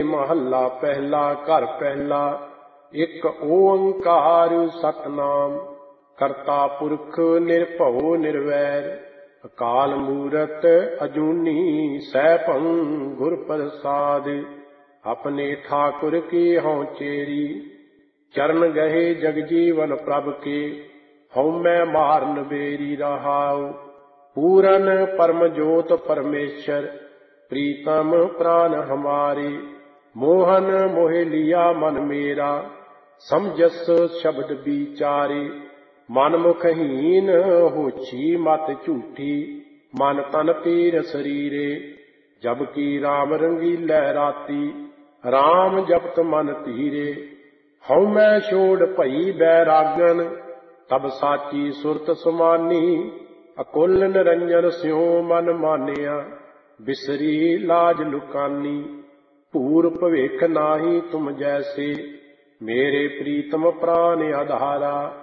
महला पहला घर पहला। एक ओंकार सतनाम करता पुरख निर्भव निर्वैर। अकाल मूरत अजूनी सैभं गुर प्रसाद। अपने ठाकुर की हों चेरी चरण गहे जगजीवन प्रभ के। हऊँ मैं मारन बेरी रहाऊ। पूरन परम जोत परमेश्वर प्रीतम प्राण हमारे। मोहन मोह लिया मन मेरा समझस शब्द विचारे। मन मुखहीन होछी मत झूठी मन तन पीर शरीरे। जबकि राम रंगीलै राती राम जपत मन धीरे। हऊँ मैं छोड़ भई बैरागन तब साची सुरत समानी। अकुल निरंजन स्यों मन मानिया बिसरी लाज लुकानी। भूर भविख नाही तुम जैसे मेरे प्रीतम प्राण आधारा।